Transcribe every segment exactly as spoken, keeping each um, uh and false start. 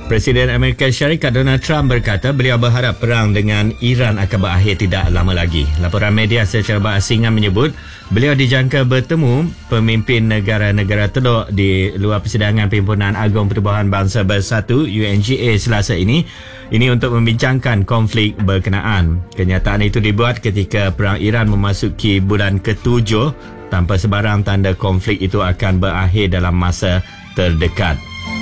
Presiden Amerika Syarikat Donald Trump berkata beliau berharap perang dengan Iran akan berakhir tidak lama lagi. Laporan media secara berasingan menyebut beliau dijangka bertemu pemimpin negara-negara Teluk di luar persidangan Perhimpunan Agung Pertubuhan Bangsa Bersatu U N G A Selasa ini. Ini untuk membincangkan konflik berkenaan. Kenyataan itu dibuat ketika perang Iran memasuki bulan ketujuh tanpa sebarang tanda konflik itu akan berakhir dalam masa terdekat.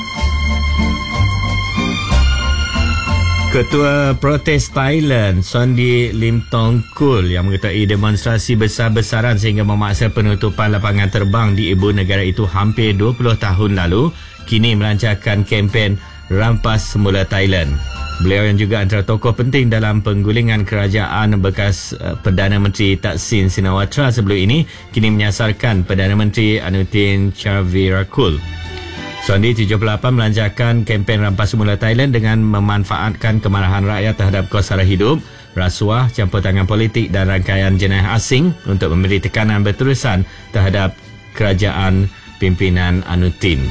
Ketua Protes Thailand, Sondi Limtongkul, yang mengetahui demonstrasi besar-besaran sehingga memaksa penutupan lapangan terbang di ibu negara itu hampir dua puluh tahun lalu, kini melancarkan kempen Rampas Semula Thailand. Beliau yang juga antara tokoh penting dalam penggulingan kerajaan bekas uh, Perdana Menteri Thaksin Shinawatra sebelum ini, kini menyasarkan Perdana Menteri Anutin Charnvirakul. Sondi tujuh puluh lapan melancarkan kempen Rampas Semula Thailand dengan memanfaatkan kemarahan rakyat terhadap kos sara hidup, rasuah, campur tangan politik dan rangkaian jenayah asing untuk memberi tekanan berterusan terhadap kerajaan pimpinan Anutin.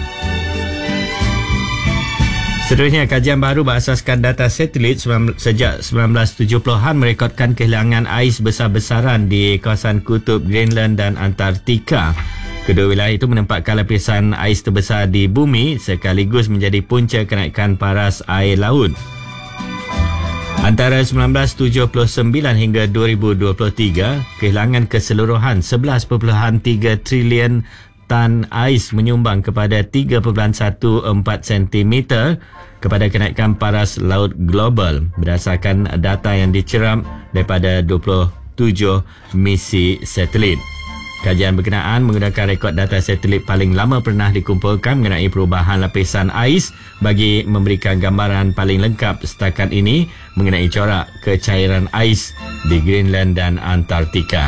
Seterusnya, kajian baru berasaskan data satelit sejak sembilan belas tujuh puluhan merekodkan kehilangan ais besar-besaran di kawasan kutub Greenland dan Antartika. Kedua wilayah itu menempatkan lapisan ais terbesar di bumi sekaligus menjadi punca kenaikan paras air laut. Antara sembilan belas tujuh puluh sembilan hingga dua ribu dua puluh tiga, kehilangan keseluruhan sebelas perpuluhan tiga trilion tan ais menyumbang kepada tiga perpuluhan empat belas sentimeter kepada kenaikan paras laut global berdasarkan data yang dicerap daripada dua puluh tujuh misi satelit. Kajian berkenaan menggunakan rekod data satelit paling lama pernah dikumpulkan mengenai perubahan lapisan ais bagi memberikan gambaran paling lengkap setakat ini mengenai corak kecairan ais di Greenland dan Antartika.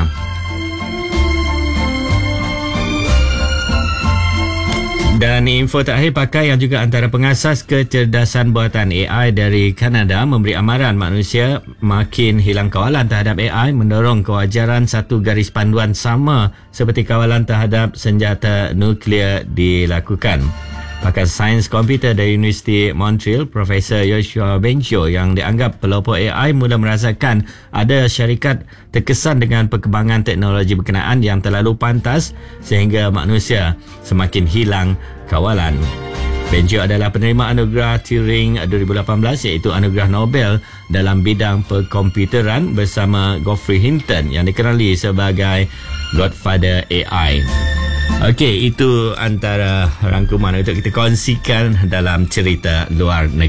Dan info terakhir, pakar yang juga antara pengasas kecerdasan buatan A I dari Kanada memberi amaran manusia makin hilang kawalan terhadap A I, mendorong kewajaran satu garis panduan sama seperti kawalan terhadap senjata nuklear dilakukan. Pakar sains komputer dari Universiti Montreal, Profesor Yoshua Bengcio, yang dianggap pelopor A I mula merasakan ada syarikat terkesan dengan perkembangan teknologi berkenaan yang terlalu pantas sehingga manusia semakin hilang kawalan. Bengcio adalah penerima anugerah Turing dua ribu lapan belas iaitu anugerah Nobel dalam bidang perkomputeran bersama Geoffrey Hinton yang dikenali sebagai Godfather A I. Okey, itu antara rangkuman untuk kita kongsikan dalam cerita luar negara.